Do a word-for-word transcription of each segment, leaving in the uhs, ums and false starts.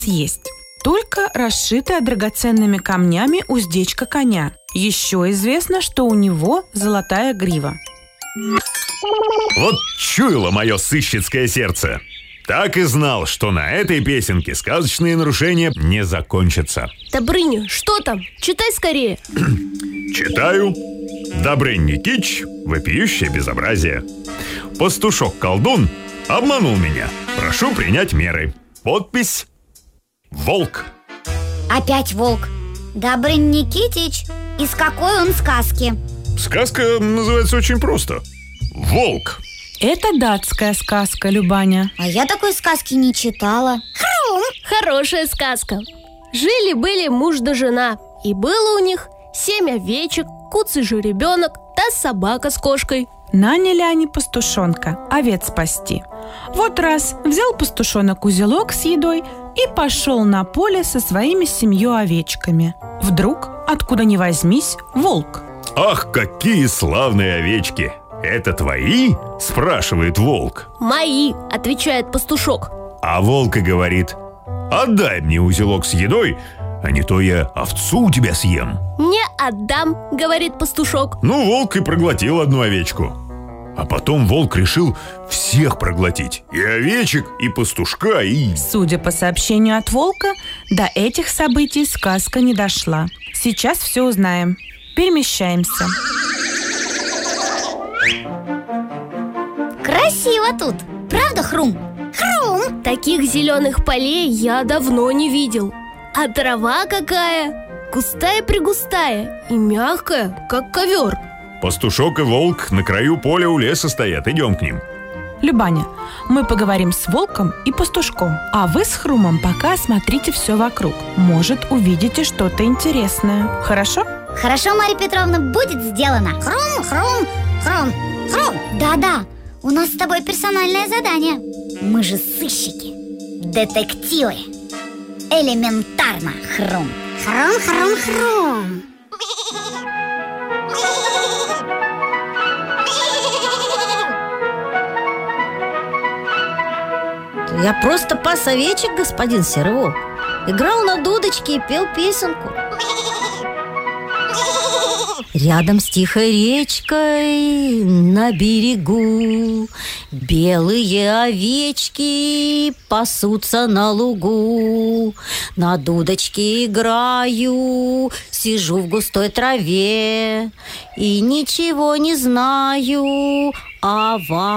есть. Только расшитая драгоценными камнями уздечка коня. Еще известно, что у него золотая грива. Вот чуяло мое сыщицкое сердце. Так и знал, что на этой песенке сказочные нарушения не закончатся. Добрыня, что там? Читай скорее. Читаю. Добрынь Никитич, вопиющее безобразие. Пастушок-колдун обманул меня. Прошу принять меры. Подпись: Волк. Опять волк. Добрынь Никитич, из какой он сказки? Сказка называется очень просто. Волк. Это датская сказка, Любаня. А я такой сказки не читала. Хрум! Хорошая сказка. Жили-были муж да жена, и было у них семь овечек, куцый жеребенок, да собака с кошкой. Наняли они пастушонка овец спасти. Вот раз взял пастушонок узелок с едой и пошел на поле со своими семью овечками. Вдруг, откуда ни возьмись, волк. Ах, какие славные овечки! Это твои? Спрашивает волк. Мои, отвечает пастушок. А волк и говорит: отдай мне узелок с едой, а не то я овцу у тебя съем. Не отдам, говорит пастушок. Ну, волк и проглотил одну овечку. А потом волк решил всех проглотить. И овечек, и пастушка, и... Судя по сообщению от волка, до этих событий сказка не дошла. Сейчас все узнаем. Перемещаемся. Красиво тут, правда, Хрум? Хрум! Таких зеленых полей я давно не видел. А трава какая! Густая-пригустая и мягкая, как ковер. Пастушок и волк на краю поля у леса стоят. Идем к ним. Любаня, мы поговорим с волком и пастушком, а вы с Хрумом пока осмотрите все вокруг. Может, увидите что-то интересное. Хорошо? Хорошо, Марья Петровна, будет сделано. Хрум, хрум, хрум, хрум. Да-да, у нас с тобой персональное задание. Мы же сыщики, детективы. Элементарно, Хрум. Хрум, хрум, хрум. Я просто пас овечек, господин Серый Волк. Играл на дудочке и пел песенку. Рядом с тихой речкой на берегу белые овечки пасутся на лугу. На дудочке играю, сижу в густой траве и ничего не знаю о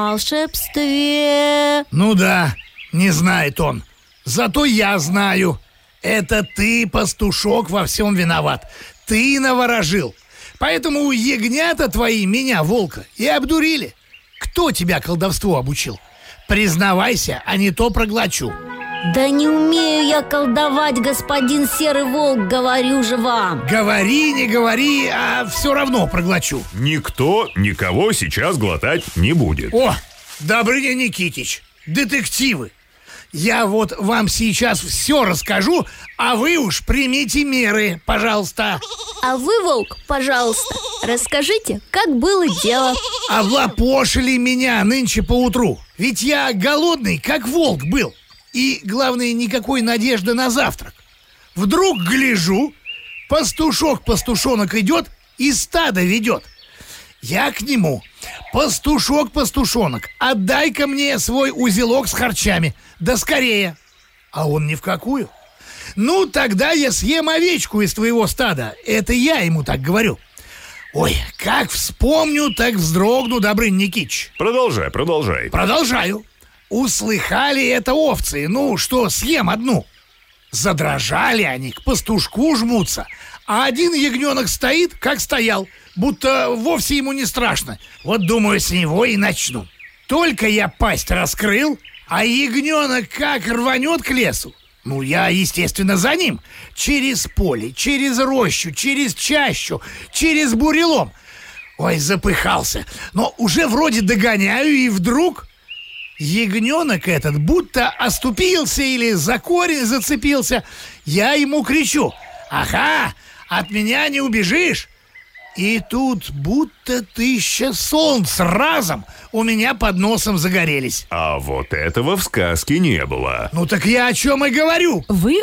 волшебстве. Ну да, не знает он. Зато я знаю. Это ты, пастушок, во всем виноват. Ты наворожил. Поэтому ягнята твои меня, волка, и обдурили. Кто тебя колдовству обучил? Признавайся, а не то проглочу. Да не умею я колдовать, господин Серый Волк, говорю же вам. Говори, не говори, а все равно проглочу. Никто никого сейчас глотать не будет. О, Добрыня Никитич, детективы. Я вот вам сейчас все расскажу, а вы уж примите меры, пожалуйста. А вы, волк, пожалуйста, расскажите, как было дело. Облапошили меня нынче поутру. Ведь я голодный, как волк был. И, главное, никакой надежды на завтрак. Вдруг гляжу, пастушок-пастушонок идет и стадо ведет. Я к нему: пастушок-пастушонок, отдай-ка мне свой узелок с харчами, да скорее. А он ни в какую. Ну, тогда я съем овечку из твоего стада. Это я ему так говорю. Ой, как вспомню, так вздрогну, Добрынь Никитич. Продолжай, продолжай. Продолжаю. Услыхали это овцы, ну что, съем одну. Задрожали они, к пастушку жмутся. А один ягненок стоит, как стоял, будто вовсе ему не страшно. Вот думаю, с него и начну. Только я пасть раскрыл, а ягненок как рванет к лесу. Ну, я, естественно, за ним. Через поле, через рощу, через чащу, через бурелом. Ой, запыхался. Но уже вроде догоняю, и вдруг... Ягненок этот будто оступился или за корень зацепился. Я ему кричу: ага, от меня не убежишь. И тут будто тысяча солнц разом у меня под носом загорелись. А вот этого в сказке не было. Ну так я о чем и говорю. Вы